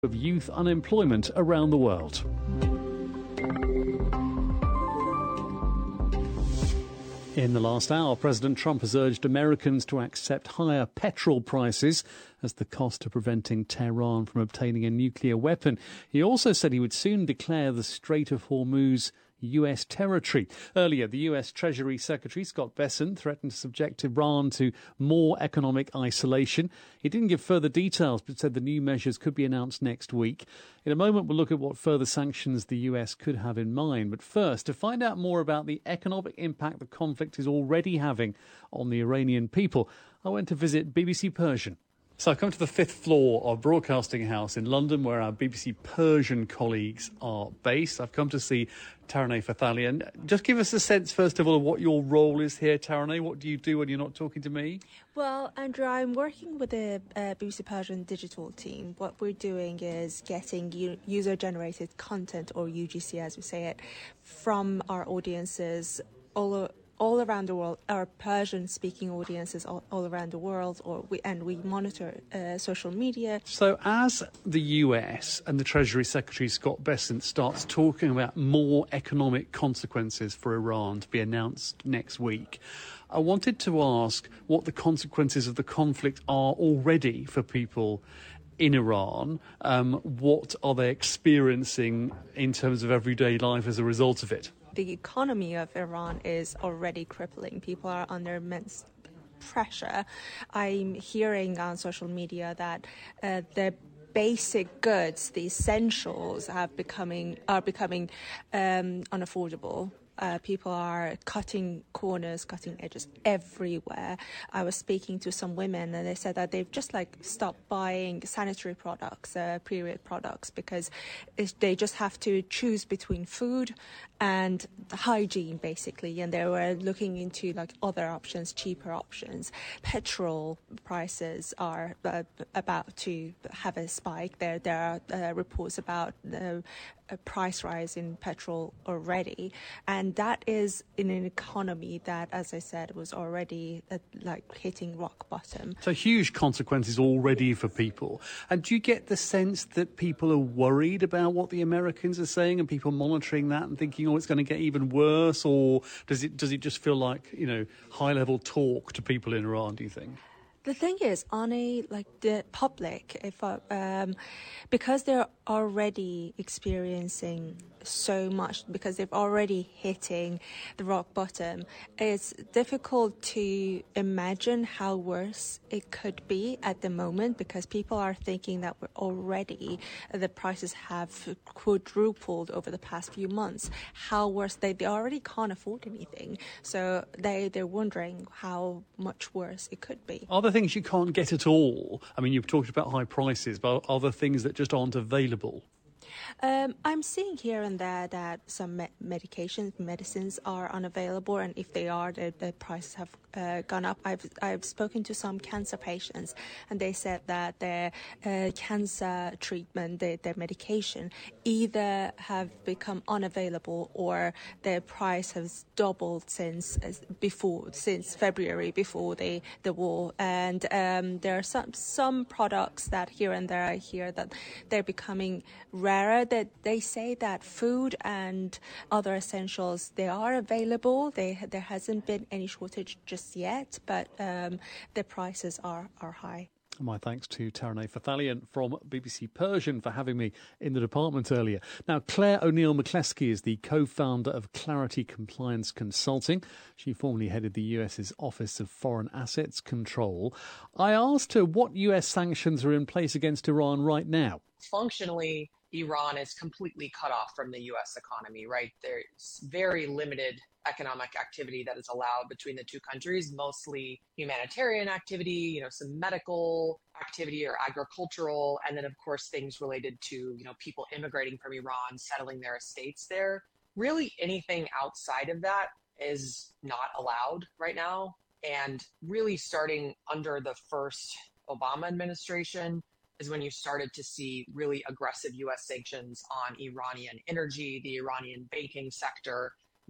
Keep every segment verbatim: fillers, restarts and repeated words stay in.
of youth unemployment around the world. In the last hour, President Trump has urged Americans to accept higher petrol prices as the cost of preventing Tehran from obtaining a nuclear weapon. He also said he would soon declare the Strait of Hormuz U S territory. Earlier, the U S Treasury Secretary Scott Bessent threatened to subject Iran to more economic isolation. He didn't give further details, but said the new measures could be announced next week. In a moment, we'll look at what further sanctions the U S could have in mind. But first, to find out more about the economic impact the conflict is already having on the Iranian people, I went to visit B B C Persian. So I've come to the fifth floor of Broadcasting House in London, where our B B C Persian colleagues are based. I've come to see Taraneh Fathalian. Just give us a sense, first of all, of what your role is here, Taraneh. What do you do when you're not talking to me? Well, Andrew, I'm working with the uh, B B C Persian digital team. What we're doing is getting u- user-generated content, or U G C as we say it, from our audiences all over. all around the world, our Persian-speaking audiences all, all around the world, or we, and we monitor uh, social media. So as the U S and the Treasury Secretary Scott Bessent starts talking about more economic consequences for Iran to be announced next week, I wanted to ask what the consequences of the conflict are already for people in Iran. Um, what are they experiencing in terms of everyday life as a result of it? The economy of Iran is already crippling. People are under immense pressure. I'm hearing on social media that uh, the basic goods, the essentials, have becoming are becoming um, unaffordable. Uh, people are cutting corners, cutting edges everywhere. I was speaking to some women, and they said that they've just like stopped buying sanitary products, uh, period products, because it's, they just have to choose between food and hygiene, basically. And they were looking into like other options, cheaper options. Petrol prices are uh, about to have a spike. There, there are uh, reports about the a price rise in petrol already, and that is in an economy that, as I said, was already uh, like hitting rock bottom. So huge consequences already for people. And do you get the sense that people are worried about what the Americans are saying, and people monitoring that and thinking, oh, it's going to get even worse? Or does it does it just feel like, you know, high level talk to people in Iran, do you think? The thing is, on a like the public, if uh, um, because they're already experiencing so much, because they've already hitting the rock bottom, it's difficult to imagine how worse it could be at the moment, because people are thinking that we're already the prices have quadrupled over the past few months. How worse they they already can't afford anything, so they they're wondering how much worse it could be. Are there things you can't get at all? I mean, you've talked about high prices, but are there things that just aren't available? Um, I'm seeing here and there that some me- medications, medicines are unavailable, and if they are, the, the prices have uh, gone up. I've I've spoken to some cancer patients, and they said that their uh, cancer treatment, their, their medication, either have become unavailable or their price has doubled since uh, before since February, before the the war. And um, there are some some products that here and there I hear that they're becoming rarer. That they say that food and other essentials, they are available. They there hasn't been any shortage just yet, but um, the prices are are high. My thanks to Taraneh Fathalian from B B C Persian for having me in the department earlier. Now, Claire O'Neill-McCleskey is the co-founder of Clarity Compliance Consulting. She formerly headed the U S's Office of Foreign Assets Control. I asked her what U S sanctions are in place against Iran right now. Functionally, Iran is completely cut off from the U S economy, right? There's very limited economic activity that is allowed between the two countries, mostly humanitarian activity, you know, some medical activity or agricultural, and then, of course, things related to, you know, people immigrating from Iran, settling their estates there. Really anything outside of that is not allowed right now. And really starting under the first Obama administration is when you started to see really aggressive U S sanctions on Iranian energy, the Iranian banking sector.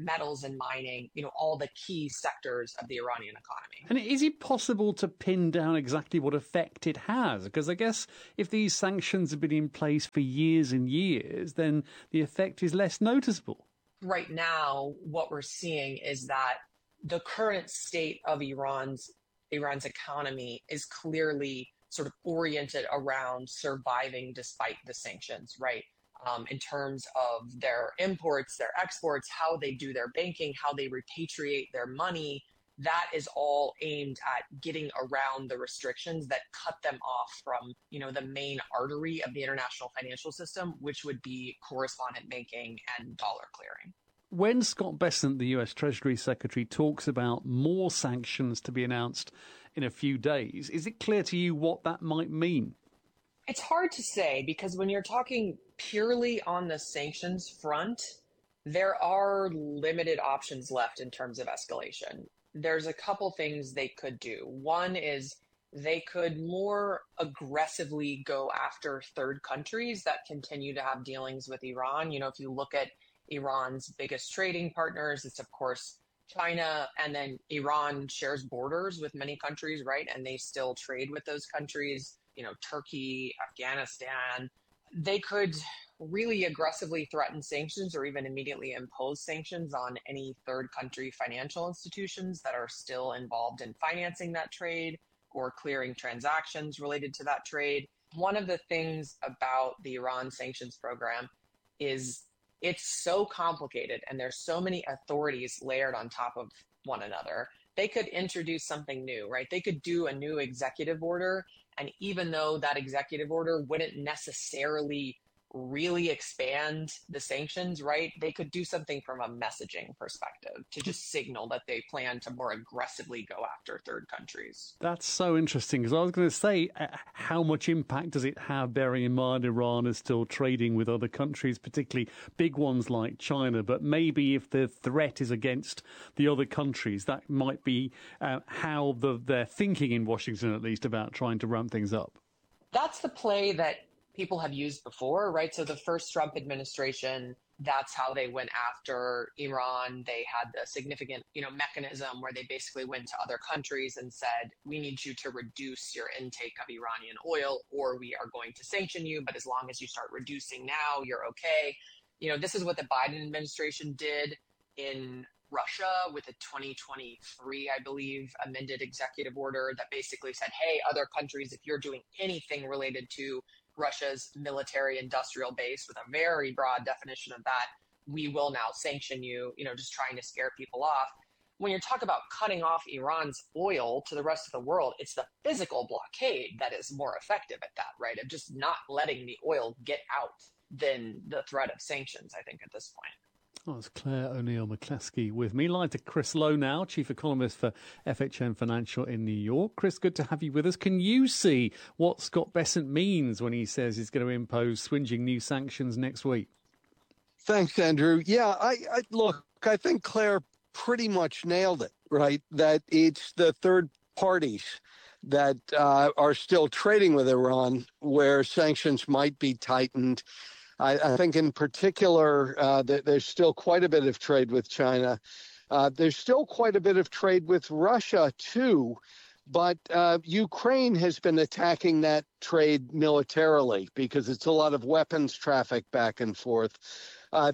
metals and mining, you know, all the key sectors of the Iranian economy. And is it possible to pin down exactly what effect it has? Because I guess if these sanctions have been in place for years and years, then the effect is less noticeable. Right now, what we're seeing is that the current state of Iran's Iran's economy is clearly sort of oriented around surviving despite the sanctions, right? Um, in terms of their imports, their exports, how they do their banking, how they repatriate their money, that is all aimed at getting around the restrictions that cut them off from, you know, the main artery of the international financial system, which would be correspondent banking and dollar clearing. When Scott Bessent, the U S Treasury Secretary, talks about more sanctions to be announced in a few days, is it clear to you what that might mean? It's hard to say, because when you're talking purely on the sanctions front, there are limited options left in terms of escalation. There's a couple things they could do. One is they could more aggressively go after third countries that continue to have dealings with Iran. You know, if you look at Iran's biggest trading partners, it's of course China, and then Iran shares borders with many countries, right? And they still trade with those countries, you know, Turkey, Afghanistan. They could really aggressively threaten sanctions or even immediately impose sanctions on any third country financial institutions that are still involved in financing that trade or clearing transactions related to that trade. One of the things about the Iran sanctions program is it's so complicated and there's so many authorities layered on top of one another. They could introduce something new, right? They could do a new executive order. And even though that executive order wouldn't necessarily really expand the sanctions, right? They could do something from a messaging perspective to just signal that they plan to more aggressively go after third countries. That's so interesting, because I was going to say, uh, how much impact does it have, bearing in mind Iran is still trading with other countries, particularly big ones like China, but maybe if the threat is against the other countries, that might be uh, how the, they're thinking in Washington, at least, about trying to ramp things up. That's the play that people have used before, right? So the first Trump administration, that's how they went after Iran. They had a significant, you know, mechanism where they basically went to other countries and said, we need you to reduce your intake of Iranian oil, or we are going to sanction you. But as long as you start reducing now, you're okay. You know, this is what the Biden administration did in Russia with a twenty twenty-three, I believe, amended executive order that basically said, hey, other countries, if you're doing anything related to Russia's military industrial base, with a very broad definition of that, we will now sanction you, you know, just trying to scare people off. When you're talking about cutting off Iran's oil to the rest of the world, it's the physical blockade that is more effective at that, right? Of just not letting the oil get out than the threat of sanctions, I think, at this point. Oh, it's Claire O'Neill-McCluskey with me. Live to Chris Lowe now, chief economist for F H M Financial in New York. Chris, good to have you with us. Can you see what Scott Bessent means when he says he's going to impose swinging new sanctions next week? Thanks, Andrew. Yeah, I, I look, I think Claire pretty much nailed it, right? That it's the third parties that uh, are still trading with Iran where sanctions might be tightened. I, I think in particular, uh, th- there's still quite a bit of trade with China. Uh, there's still quite a bit of trade with Russia, too. But uh, Ukraine has been attacking that trade militarily because it's a lot of weapons traffic back and forth. Uh,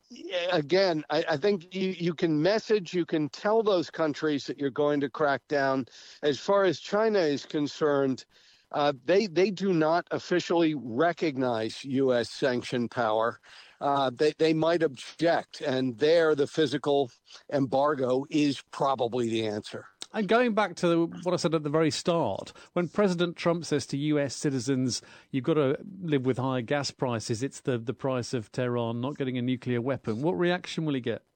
again, I, I think you, you can message, you can tell those countries that you're going to crack down. As far as China is concerned, Uh, they they do not officially recognize U S sanction power. Uh, they, they might object, and there the physical embargo is probably the answer. And going back to what I said at the very start, when President Trump says to U S citizens, you've got to live with higher gas prices, it's the, the price of Tehran not getting a nuclear weapon, what reaction will he get?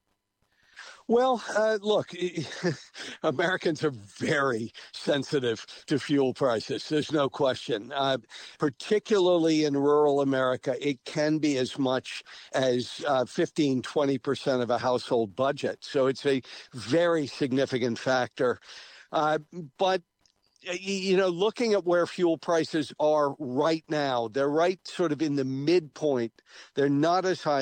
Well, uh, look, Americans are very sensitive to fuel prices. There's no question. Uh, particularly in rural America, it can be as much as uh, fifteen, twenty percent of a household budget. So it's a very significant factor. Uh, but you know, looking at where fuel prices are right now, they're right sort of in the midpoint. They're not as high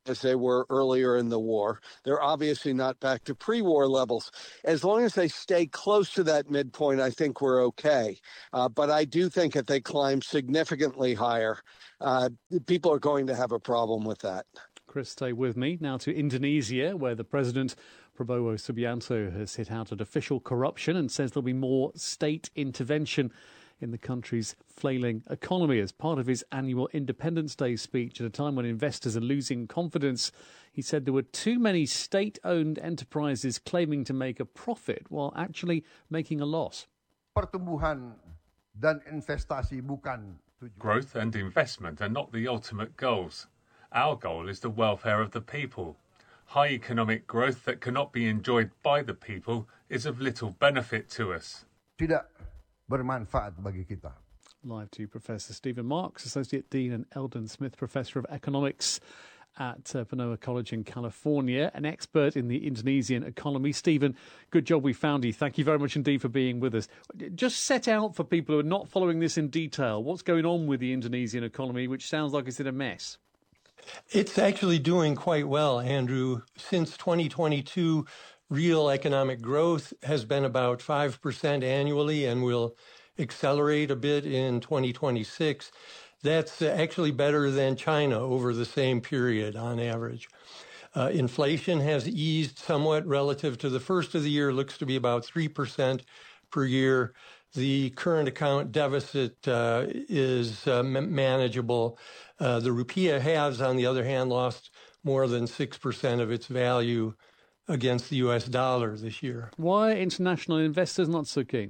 as they were earlier in the war. They're obviously not back to pre-war levels. As long as they stay close to that midpoint, I think we're okay. Uh, but I do think if they climb significantly higher, uh, people are going to have a problem with that. Chris, stay with me. Now to Indonesia, where the president, Prabowo Subianto, has hit out at official corruption and says there'll be more state intervention in the country's flailing economy. As part of his annual Independence Day speech at a time when investors are losing confidence, he said there were too many state-owned enterprises claiming to make a profit while actually making a loss. Pertumbuhan dan investasi bukan tujuan. Growth and investment are not the ultimate goals. Our goal is the welfare of the people. High economic growth that cannot be enjoyed by the people is of little benefit to us. Tidak bermanfaat bagi kita. Live to Professor Stephen Marks, Associate Dean and Eldon Smith Professor of Economics at uh, Panoa College in California, an expert in the Indonesian economy. Stephen, good job we found you. Thank you very much indeed for being with us. Just set out for people who are not following this in detail, what's going on with the Indonesian economy, which sounds like it's in a mess. It's actually doing quite well, Andrew. Since twenty twenty-two, real economic growth has been about five percent annually and will accelerate a bit in twenty twenty-six. That's actually better than China over the same period on average. Uh, inflation has eased somewhat relative to the first of the year, looks to be about three percent per year. The current account deficit uh, is uh, manageable. Uh, the rupiah has, on the other hand, lost more than six percent of its value against the U S dollar this year. Why are international investors not so keen?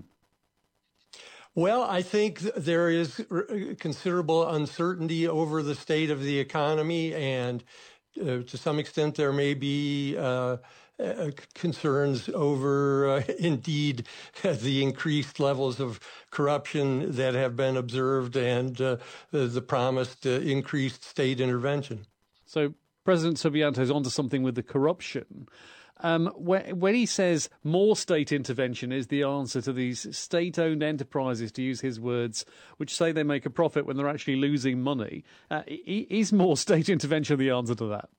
Well, I think there is considerable uncertainty over the state of the economy, and uh, to some extent there may be uh, uh, concerns over, uh, indeed, the increased levels of corruption that have been observed and uh, the, the promised uh, increased state intervention. So President Subianto is onto something with the corruption. Um, when, when he says more state intervention is the answer to these state-owned enterprises, to use his words, which say they make a profit when they're actually losing money, uh, is more state intervention the answer to that?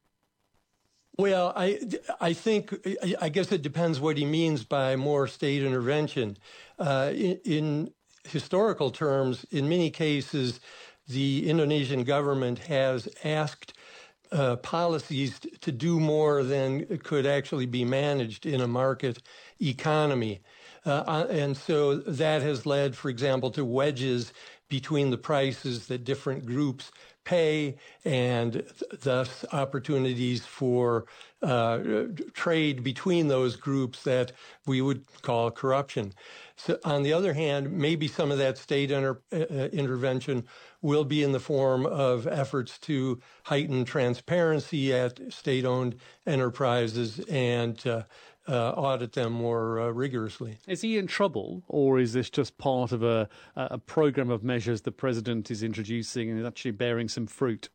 Well, I, I think, I guess it depends what he means by more state intervention. Uh, in, in historical terms, in many cases, the Indonesian government has asked Uh, policies to do more than could actually be managed in a market economy. Uh, and so that has led, for example, to wedges between the prices that different groups pay and th- thus opportunities for uh, trade between those groups that we would call corruption. So on the other hand, maybe some of that state inter- uh, intervention will be in the form of efforts to heighten transparency at state-owned enterprises and uh, uh, audit them more uh, rigorously. Is he in trouble, or is this just part of a, a program of measures the president is introducing and is actually bearing some fruit?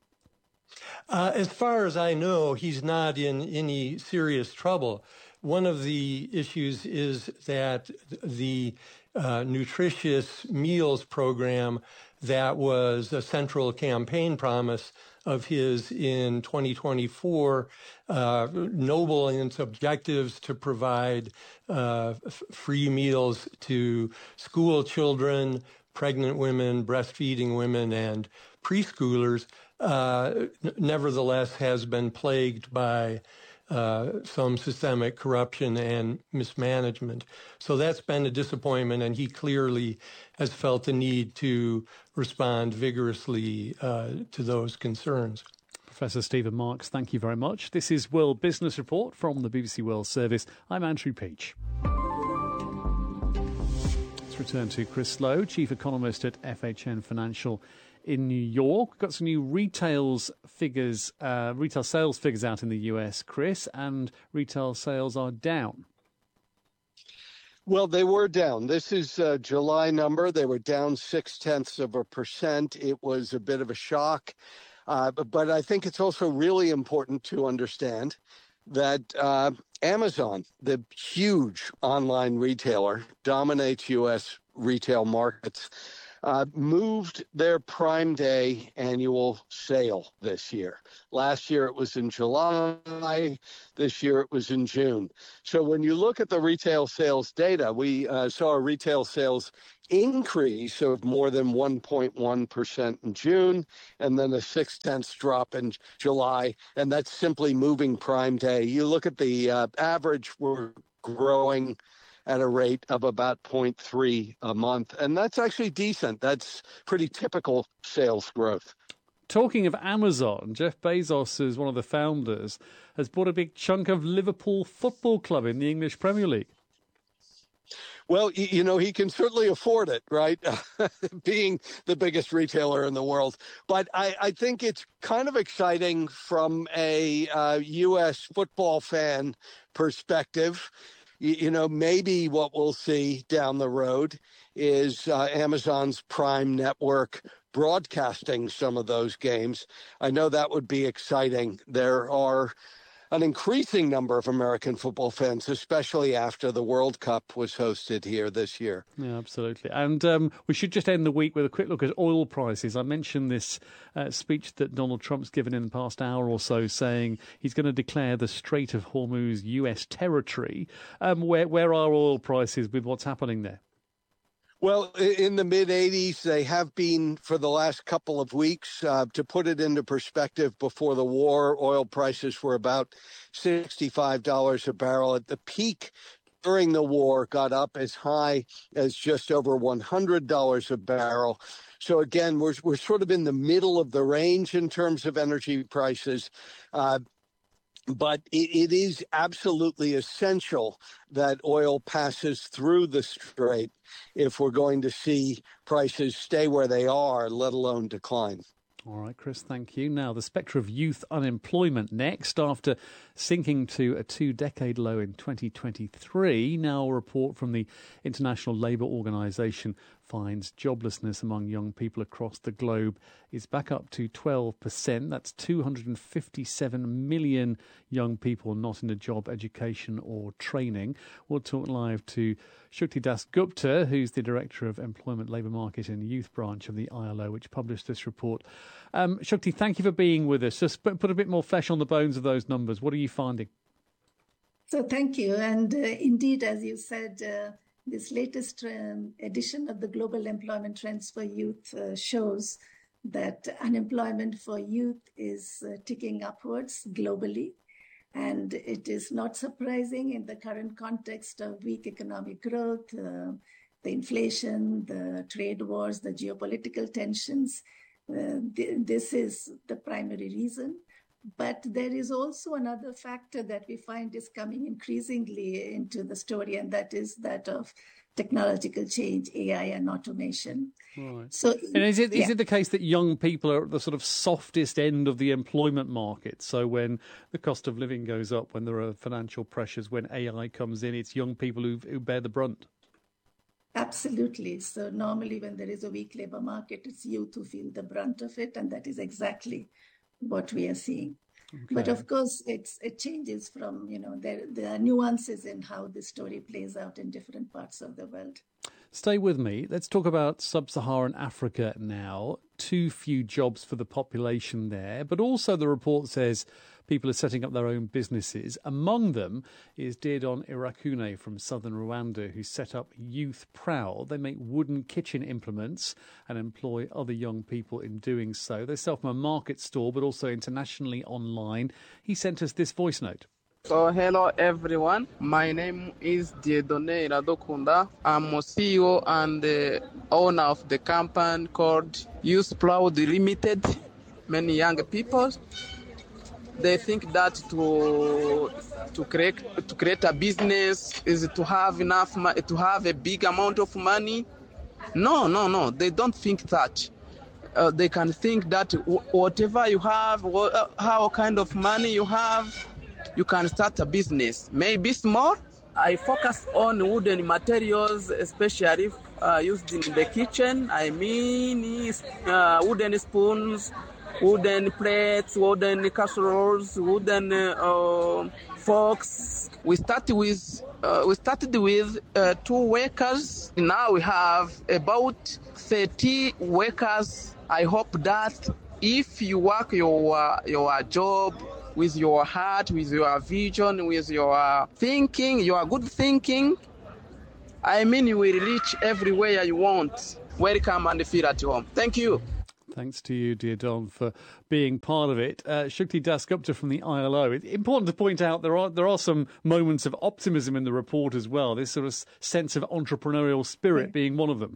Uh, as far as I know, he's not in any serious trouble. One of the issues is that the uh, nutritious meals program that was a central campaign promise of his in twenty twenty-four, uh, noble in its objectives to provide uh, f- free meals to school children, pregnant women, breastfeeding women, and preschoolers, uh, n- nevertheless has been plagued by Uh, some systemic corruption and mismanagement. So that's been a disappointment, and he clearly has felt the need to respond vigorously uh, to those concerns. Professor Stephen Marks, thank you very much. This is World Business Report from the B B C World Service. I'm Andrew Peach. Let's return to Chris Slow, Chief Economist at F H N Financial in New York. Got some new retails figures, uh, retail sales figures out in the U S, Chris, and retail sales are down. Well, they were down. This is a July number. They were down six tenths of a percent. It was a bit of a shock. Uh, but, but I think it's also really important to understand that uh, Amazon, the huge online retailer, dominates U S retail markets. uh, moved their Prime Day annual sale this year. Last year it was in July. This year it was in June. So when you look at the retail sales data, we uh, saw a retail sales increase of more than one point one percent in June, and then a six-tenths drop in July, and that's simply moving Prime Day. You look at the uh, average, we're growing at a rate of about zero point three a month, and that's actually decent. That's pretty typical sales growth. Talking of Amazon, Jeff Bezos, as one of the founders, has bought a big chunk of Liverpool Football Club in the English Premier League. Well, you know, he can certainly afford it, right? Being the biggest retailer in the world. But I, I think it's kind of exciting from a uh, U S football fan perspective. You, you know, maybe what we'll see down the road is uh, Amazon's Prime Network broadcasting some of those games. I know that would be exciting. There are an increasing number of American football fans, especially after the World Cup was hosted here this year. Yeah, absolutely. And um, we should just end the week with a quick look at oil prices. I mentioned this uh, speech that Donald Trump's given in the past hour or so, saying he's going to declare the Strait of Hormuz U S territory. Um, where, where are oil prices with what's happening there? Well, in the mid eighties, they have been for the last couple of weeks. Uh, to put it into perspective, before the war, oil prices were about sixty-five dollars a barrel. At the peak during the war, got up as high as just over one hundred dollars a barrel. So again, we're we're sort of in the middle of the range in terms of energy prices. Uh, But it, it is absolutely essential that oil passes through the strait if we're going to see prices stay where they are, let alone decline. All right, Chris, thank you. Now, the spectre of youth unemployment next. After sinking to a two-decade low in twenty twenty-three, now a report from the International Labour Organization finds joblessness among young people across the globe is back up to twelve percent. That's two hundred fifty-seven million young people not in a job, education or training. We'll talk live to Shukti Das Gupta, who's the Director of Employment, Labour Market and Youth Branch of the I L O, which published this report. Um, Shukti, thank you for being with us. Just put a bit more flesh on the bones of those numbers. What are you finding? So thank you. And uh, indeed, as you said, uh, this latest um, edition of the Global Employment Trends for Youth uh, shows that unemployment for youth is uh, ticking upwards globally. And it is not surprising in the current context of weak economic growth, uh, the inflation, the trade wars, the geopolitical tensions. Uh, th- this is the primary reason. But there is also another factor that we find is coming increasingly into the story, and that is that of technological change, A I and automation. Right. So, and is it yeah. is it the case that young people are at the sort of softest end of the employment market? So when the cost of living goes up, when there are financial pressures, when A I comes in, it's young people who, who bear the brunt? Absolutely. So normally when there is a weak labor market, it's youth who feel the brunt of it, and that is exactly what we are seeing. Okay. But of course, it's it changes from, you know, there, there are nuances in how this story plays out in different parts of the world. Stay with me. Let's talk about sub-Saharan Africa now. Too few jobs for the population there, but also the report says people are setting up their own businesses. Among them is Diedon Irakune from southern Rwanda, who set up Youth Proud. They make wooden kitchen implements and employ other young people in doing so. They sell from a market store, but also internationally online. He sent us this voice note. So hello everyone, my name is Diedone Iradokunda. I'm a C E O and the owner of the company called Youth Proud Limited. Many young people, they think that to to create to create a business is to have enough to have a big amount of money. No, no, no, they don't think that. Uh, they can think that w- whatever you have, wh- how kind of money you have, you can start a business, maybe small. I focus on wooden materials, especially uh, used in the kitchen. I mean uh, wooden spoons, wooden plates, wooden casseroles, wooden uh, forks. We started with uh, we started with uh, two workers. Now we have about thirty workers. I hope that if you work your your job with your heart, with your vision, with your thinking, your good thinking, I mean, you will reach everywhere you want. Welcome and feel at home. Thank you. Thanks to you, Diodon, for being part of it. Uh, Shukti Dasgupta from the I L O. It's important to point out there are there are some moments of optimism in the report as well, this sort of sense of entrepreneurial spirit being one of them.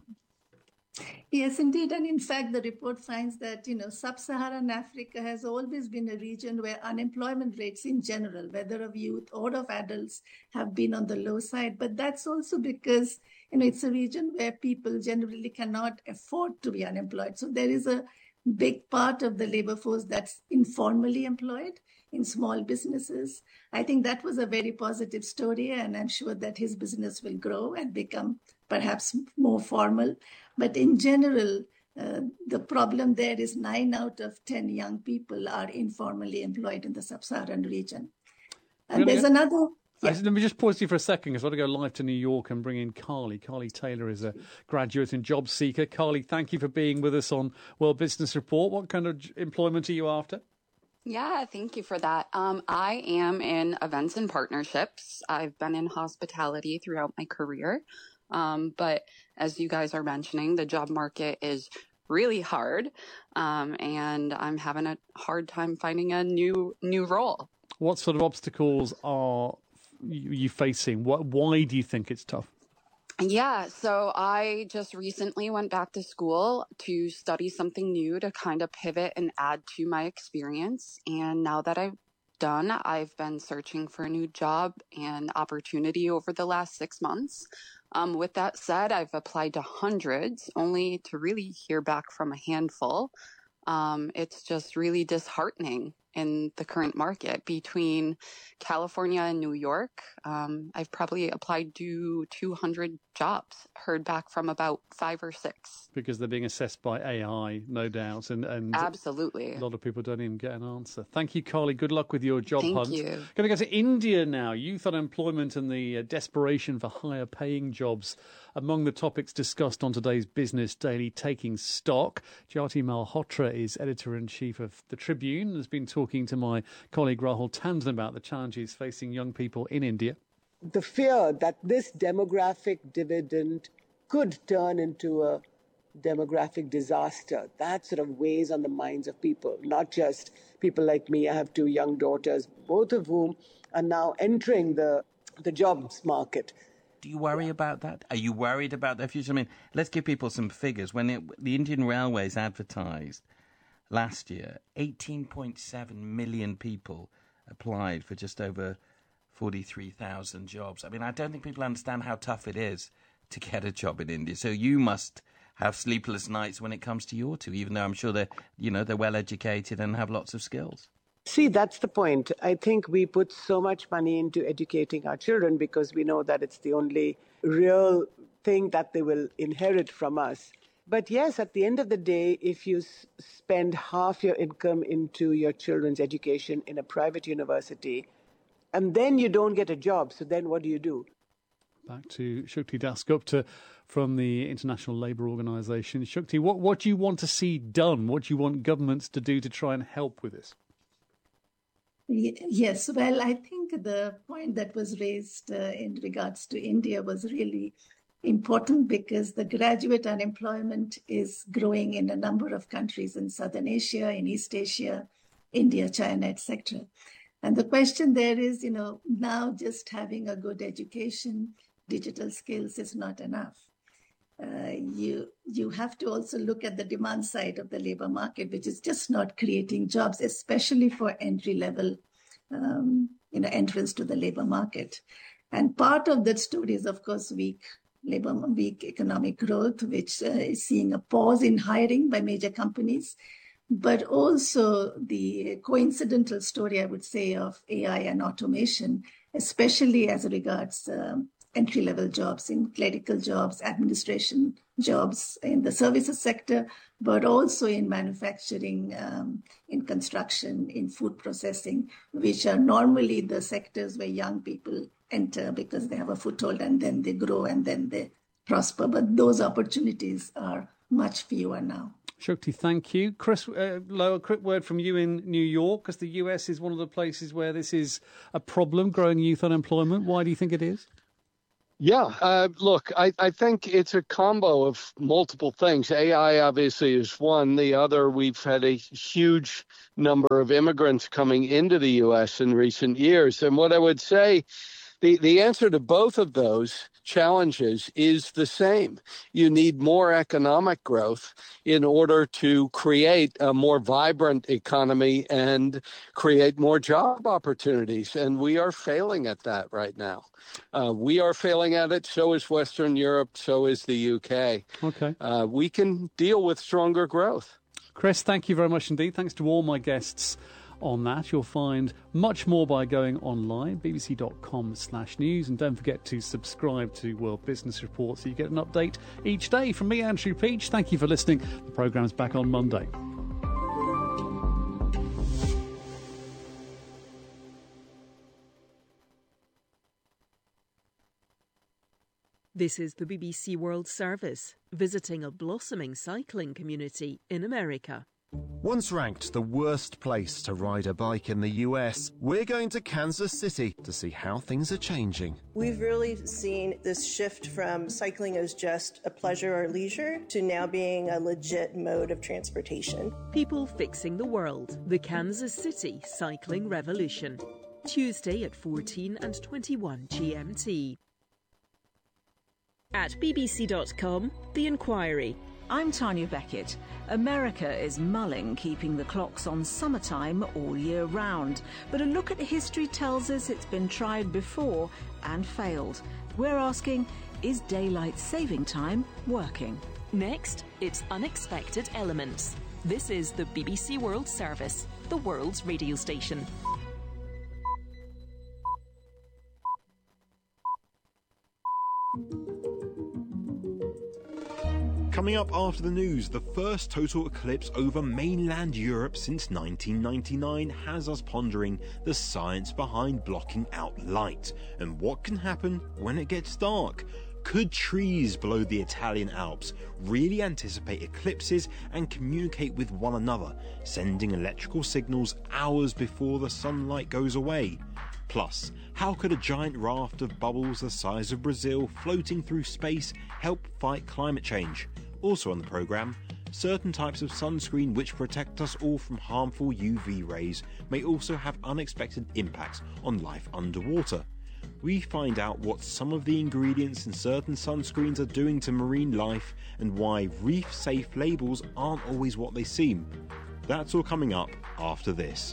Yes, indeed. And in fact, the report finds that, you know, sub-Saharan Africa has always been a region where unemployment rates in general, whether of youth or of adults, have been on the low side. But that's also because, you know, it's a region where people generally cannot afford to be unemployed. So there is a big part of the labor force that's informally employed in small businesses. I think that was a very positive story, and I'm sure that his business will grow and become perhaps more formal. But in general, uh, the problem there is nine out of ten young people are informally employed in the sub-Saharan region. And really? There's another... Yeah. Let me just pause you for a second because I want to go live to New York and bring in Carly. Carly Taylor is a graduate and job seeker. Carly, thank you for being with us on World Business Report. What kind of employment are you after? Yeah, thank you for that. Um, I am in events and partnerships. I've been in hospitality throughout my career. Um, but as you guys are mentioning, the job market is really hard, um, and I'm having a hard time finding a new new role. What sort of obstacles are you facing? What, why do you think it's tough? Yeah, so I just recently went back to school to study something new to kind of pivot and add to my experience. And now that I've done, I've been searching for a new job and opportunity over the last six months. Um, with that said, I've applied to hundreds, only to really hear back from a handful. Um, it's just really disheartening in the current market. Between California and New York, um, I've probably applied to two hundred jobs, heard back from about five or six. Because they're being assessed by A I, no doubt. And, and Absolutely. A lot of people don't even get an answer. Thank you, Carly. Good luck with your job Thank hunt. you. Going to go to India now. Youth unemployment and the uh, desperation for higher paying jobs among the topics discussed on today's Business Daily Taking Stock. Jyoti Malhotra is editor-in-chief of The Tribune and has been talking to my colleague Rahul Tandon about the challenges facing young people in India. The fear that this demographic dividend could turn into a demographic disaster, that sort of weighs on the minds of people, not just people like me. I have two young daughters, both of whom are now entering the, the jobs market. Do you worry about that? Are you worried about their future? I mean, let's give people some figures. When it, the Indian Railways advertised last year, eighteen point seven million people applied for just over forty-three thousand jobs. I mean, I don't think people understand how tough it is to get a job in India. So you must have sleepless nights when it comes to your two, even though I'm sure they're, you know, they're well educated and have lots of skills. See, that's the point. I think we put so much money into educating our children because we know that it's the only real thing that they will inherit from us. But yes, at the end of the day, if you s- spend half your income into your children's education in a private university, and then you don't get a job, so then what do you do? Back to Shukti Dasgupta from the International Labour Organization. Shukti, what, what do you want to see done? What do you want governments to do to try and help with this? Yes, well, I think the point that was raised uh, in regards to India was really important because the graduate unemployment is growing in a number of countries in Southern Asia, in East Asia, India, China, et cetera. And the question there is, you know, now just having a good education, digital skills is not enough. Uh, you you have to also look at the demand side of the labor market, which is just not creating jobs, especially for entry-level, um, you know, entrance to the labor market. And part of that story is, of course, weak labor, weak economic growth, which uh, is seeing a pause in hiring by major companies, but also the coincidental story, I would say, of A I and automation, especially as regards um, entry-level jobs, in clerical jobs, administration jobs in the services sector, but also in manufacturing, um, in construction, in food processing, which are normally the sectors where young people enter because they have a foothold and then they grow and then they prosper. But those opportunities are much fewer now. Shukti, thank you. Chris, uh, Lowe, a quick word from you in New York, because the U S is one of the places where this is a problem, growing youth unemployment. Why do you think it is? Yeah, uh, look, I, I think it's a combo of multiple things. A I obviously is one. The other, we've had a huge number of immigrants coming into the U S in recent years. And what I would say, the, the answer to both of those challenges is the same. You need more economic growth in order to create a more vibrant economy and create more job opportunities. And we are failing at that right now. Uh, we are failing at it. So is Western Europe. So is the U K. Okay. Uh, we can deal with stronger growth. Chris, thank you very much indeed. Thanks to all my guests on that. You'll find much more by going online, bbc.com slash news. And don't forget to subscribe to World Business Report so you get an update each day. From me, Andrew Peach, thank you for listening. The programme's back on Monday. This is the B B C World Service, visiting a blossoming cycling community in America. Once ranked the worst place to ride a bike in the U S, we're going to Kansas City to see how things are changing. We've really seen this shift from cycling as just a pleasure or leisure to now being a legit mode of transportation. People fixing the world, the Kansas City Cycling Revolution. Tuesday at fourteen and twenty-one G M T. At B B C dot com, The Inquiry. I'm Tanya Beckett. America is mulling keeping the clocks on summertime all year round. But a look at history tells us it's been tried before and failed. We're asking, is daylight saving time working? Next, it's Unexpected Elements. This is the B B C World Service, the world's radio station. Coming up after the news, the first total eclipse over mainland Europe since nineteen ninety-nine has us pondering the science behind blocking out light and what can happen when it gets dark. Could trees below the Italian Alps really anticipate eclipses and communicate with one another, sending electrical signals hours before the sunlight goes away? Plus, how could a giant raft of bubbles the size of Brazil floating through space help fight climate change? Also on the programme, certain types of sunscreen which protect us all from harmful U V rays may also have unexpected impacts on life underwater. We find out what some of the ingredients in certain sunscreens are doing to marine life and why reef-safe labels aren't always what they seem. That's all coming up after this.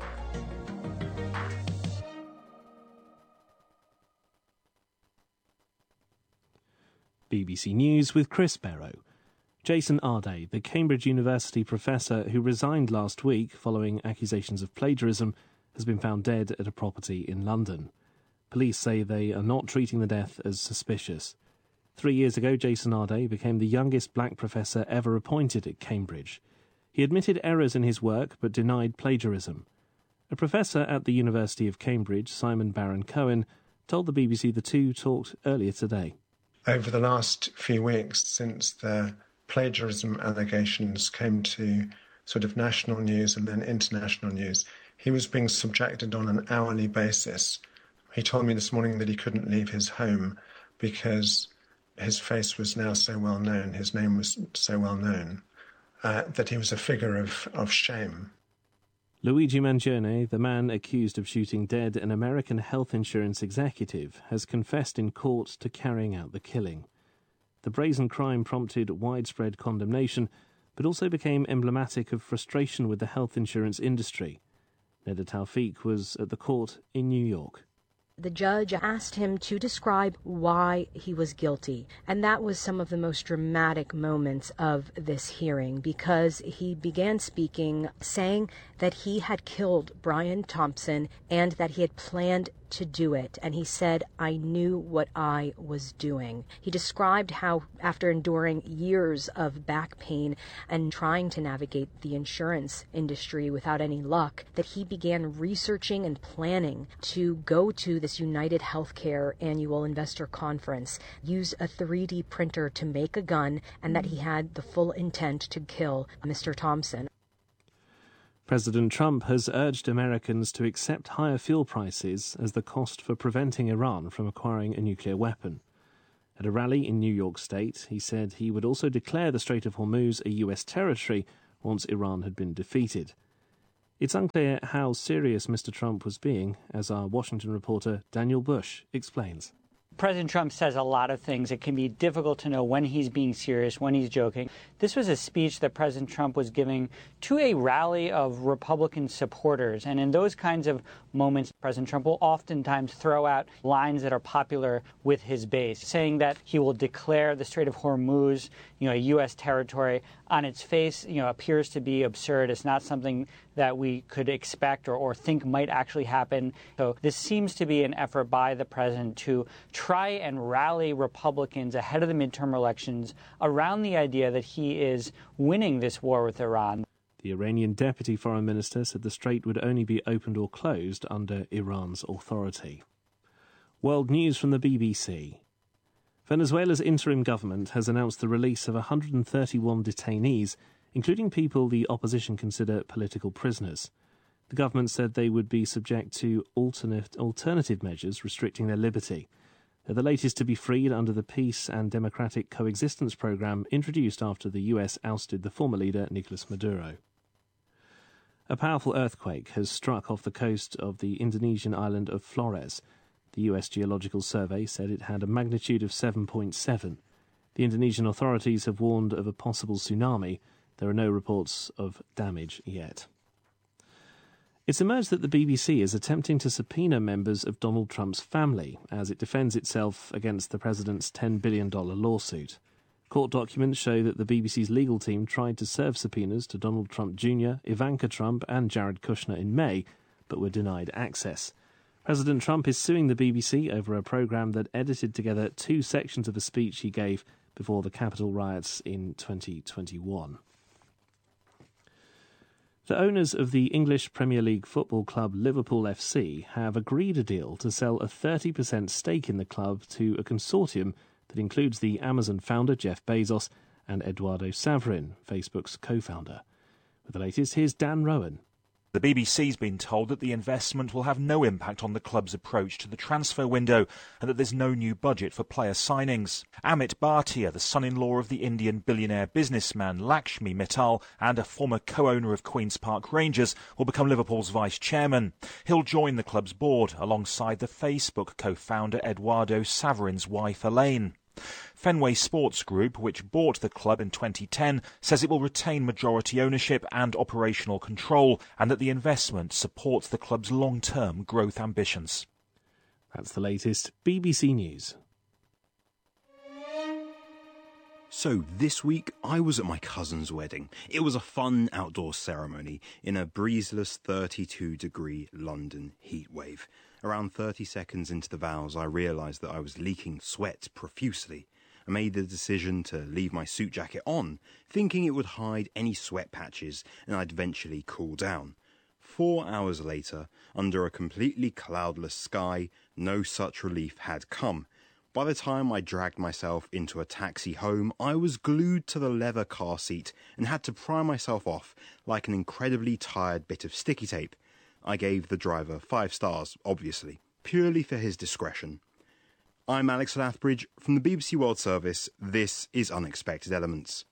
B B C News with Chris Barrow. Jason Arday, the Cambridge University professor who resigned last week following accusations of plagiarism, has been found dead at a property in London. Police say they are not treating the death as suspicious. Three years ago, Jason Arday became the youngest black professor ever appointed at Cambridge. He admitted errors in his work but denied plagiarism. A professor at the University of Cambridge, Simon Barron-Cohen, told the B B C the two talked earlier today. Over the last few weeks, since the plagiarism allegations came to sort of national news and then international news, he was being subjected on an hourly basis. He told me this morning that he couldn't leave his home because his face was now so well known, his name was so well known, uh, that he was a figure of, of shame. Luigi Mangione, the man accused of shooting dead an American health insurance executive, has confessed in court to carrying out the killing. The brazen crime prompted widespread condemnation, but also became emblematic of frustration with the health insurance industry. Neda Tawfiq was at the court in New York. The judge asked him to describe why he was guilty, and that was some of the most dramatic moments of this hearing, because he began speaking saying that he had killed Brian Thompson and that he had planned to do it, and he said, "I knew what I was doing." He described how, after enduring years of back pain and trying to navigate the insurance industry without any luck, that he began researching and planning to go to this United Healthcare annual investor conference, use a three D printer to make a gun, and that he had the full intent to kill Mister Thompson. President Trump has urged Americans to accept higher fuel prices as the cost for preventing Iran from acquiring a nuclear weapon. At a rally in New York State, he said he would also declare the Strait of Hormuz a U S territory once Iran had been defeated. It's unclear how serious Mister Trump was being, as our Washington reporter Daniel Bush explains. President Trump says a lot of things. It can be difficult to know when he's being serious, when he's joking. This was a speech that President Trump was giving to a rally of Republican supporters. And in those kinds of moments, President Trump will oftentimes throw out lines that are popular with his base, saying that he will declare the Strait of Hormuz, you know, a U S territory. On its face, you know, appears to be absurd. It's not something that we could expect or, or think might actually happen. So this seems to be an effort by the president to try and rally Republicans ahead of the midterm elections around the idea that he is winning this war with Iran. The Iranian deputy foreign minister said the strait would only be opened or closed under Iran's authority. World news from the B B C. Venezuela's interim government has announced the release of one hundred thirty-one detainees, including people the opposition consider political prisoners. The government said they would be subject to alternate, alternative measures restricting their liberty. They're the latest to be freed under the Peace and Democratic Coexistence program introduced after the U S ousted the former leader Nicolas Maduro. A powerful earthquake has struck off the coast of the Indonesian island of Flores. The U S Geological Survey said it had a magnitude of seven point seven. The Indonesian authorities have warned of a possible tsunami. There are no reports of damage yet. It's emerged that the B B C is attempting to subpoena members of Donald Trump's family as it defends itself against the president's ten billion dollars lawsuit. Court documents show that the B B C's legal team tried to serve subpoenas to Donald Trump Junior, Ivanka Trump and Jared Kushner in May, but were denied access. President Trump is suing the B B C over a program that edited together two sections of a speech he gave before the Capitol riots in twenty twenty-one. The owners of the English Premier League football club Liverpool F C have agreed a deal to sell a thirty percent stake in the club to a consortium that includes the Amazon founder Jeff Bezos and Eduardo Saverin, Facebook's co-founder. With the latest, here's Dan Rowan. The B B C's been told that the investment will have no impact on the club's approach to the transfer window and that there's no new budget for player signings. Amit Bhatia, the son-in-law of the Indian billionaire businessman Lakshmi Mittal and a former co-owner of Queen's Park Rangers, will become Liverpool's vice-chairman. He'll join the club's board alongside the Facebook co-founder Eduardo Saverin's wife Elaine. Fenway Sports Group, which bought the club in twenty ten, says it will retain majority ownership and operational control and that the investment supports the club's long-term growth ambitions. That's the latest B B C News. So this week I was at my cousin's wedding. It was a fun outdoor ceremony in a breezeless thirty-two degree London heatwave. Around thirty seconds into the vows, I realised that I was leaking sweat profusely. I made the decision to leave my suit jacket on, thinking it would hide any sweat patches and I'd eventually cool down. Four hours later, under a completely cloudless sky, no such relief had come. By the time I dragged myself into a taxi home, I was glued to the leather car seat and had to pry myself off like an incredibly tired bit of sticky tape. I gave the driver five stars, obviously, purely for his discretion. I'm Alex Lathbridge from the B B C World Service. This is Unexpected Elements.